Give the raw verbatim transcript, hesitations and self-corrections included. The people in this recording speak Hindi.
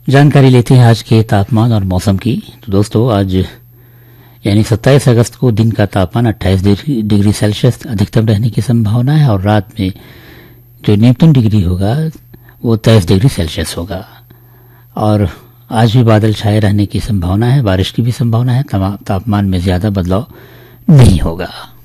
जानकारी लेते हैं आज के तापमान और मौसम की। तो दोस्तों आज यानी सत्ताईस अगस्त को दिन का तापमान अट्ठाईस डिग्री सेल्सियस अधिकतम रहने की संभावना है और रात में जो न्यूनतम डिग्री होगा वो तेईस डिग्री सेल्सियस होगा। और आज भी बादल छाए रहने की संभावना है, बारिश की भी संभावना है, तापमान में ज्यादा बदलाव नहीं होगा।